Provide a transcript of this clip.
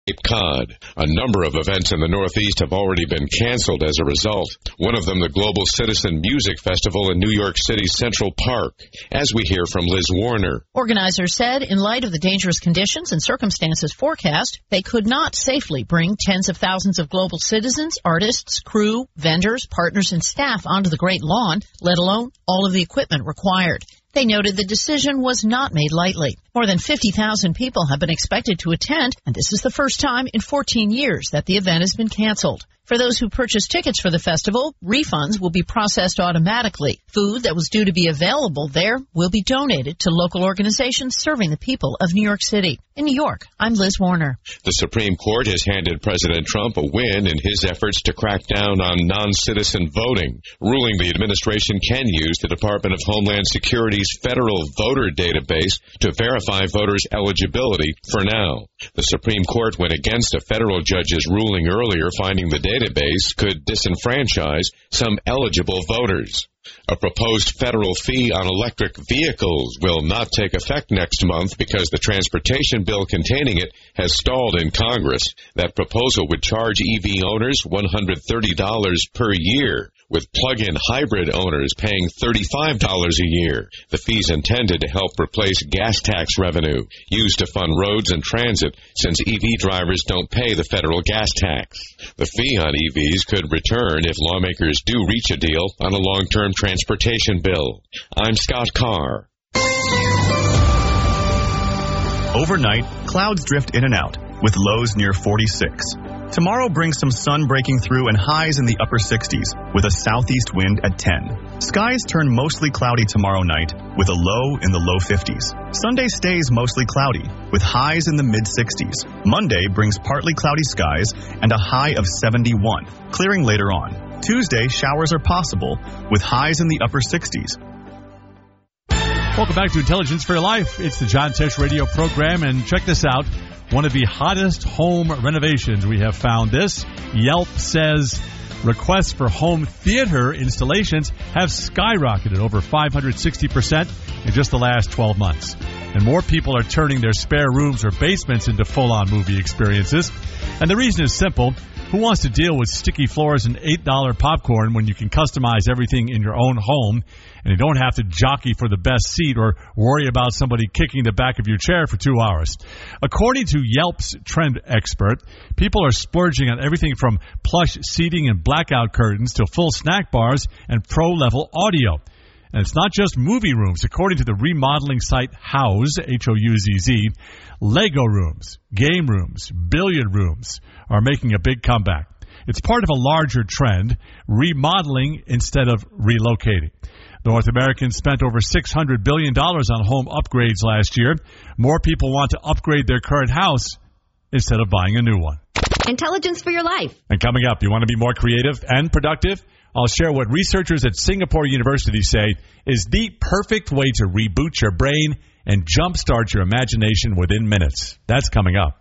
Cape Cod. A number of events in the Northeast have already been canceled as a result. One of them, the Global Citizen Music Festival in New York City's Central Park, as we hear from Liz Warner. Organizers said in light of the dangerous conditions and circumstances forecast, they could not safely bring tens of thousands of global citizens, artists, crew, vendors, partners, and staff onto the Great Lawn, let alone all of the equipment required. They noted the decision was not made lightly. More than 50,000 people have been expected to attend, and this is the first time in 14 years that the event has been canceled. For those who purchase tickets for the festival, refunds will be processed automatically. Food that was due to be available there will be donated to local organizations serving the people of New York City. In New York, I'm Liz Warner. The Supreme Court has handed President Trump a win in his efforts to crack down on non-citizen voting, ruling the administration can use the Department of Homeland Security's federal voter database to verify voters' eligibility for now. The Supreme Court went against a federal judge's ruling earlier, finding the database could disenfranchise some eligible voters. A proposed federal fee on electric vehicles will not take effect next month because the transportation bill containing it has stalled in Congress. That proposal would charge EV owners $130 per year, with plug-in hybrid owners paying $35 a year. The fee's intended to help replace gas tax revenue used to fund roads and transit, since EV drivers don't pay the federal gas tax. The fee on EVs could return if lawmakers do reach a deal on a long-term transportation bill. I'm Scott Carr. Overnight, clouds drift in and out, with lows near 46. Tomorrow brings some sun breaking through and highs in the upper 60s, with a southeast wind at 10. Skies turn mostly cloudy tomorrow night, with a low in the low 50s. Sunday stays mostly cloudy, with highs in the mid-60s. Monday brings partly cloudy skies and a high of 71, clearing later on. Tuesday, showers are possible, with highs in the upper 60s. Welcome back to Intelligence for Your Life. It's the John Tesh radio program, and check this out. One of the hottest home renovations. We have found this. Yelp says requests for home theater installations have skyrocketed over 560% in just the last 12 months. And more people are turning their spare rooms or basements into full-on movie experiences. And the reason is simple. Who wants to deal with sticky floors and $8 popcorn when you can customize everything in your own home and you don't have to jockey for the best seat or worry about somebody kicking the back of your chair for 2 hours? According to Yelp's trend expert, people are splurging on everything from plush seating and blackout curtains to full snack bars and pro-level audio. And it's not just movie rooms. According to the remodeling site Houzz, H-O-U-Z-Z, Lego rooms, game rooms, billiard rooms are making a big comeback. It's part of a larger trend, remodeling instead of relocating. North Americans spent over $600 billion on home upgrades last year. More people want to upgrade their current house instead of buying a new one. Intelligence for Your Life. And coming up, you want to be more creative and productive? I'll share what researchers at Singapore University say is the perfect way to reboot your brain and jumpstart your imagination within minutes. That's coming up.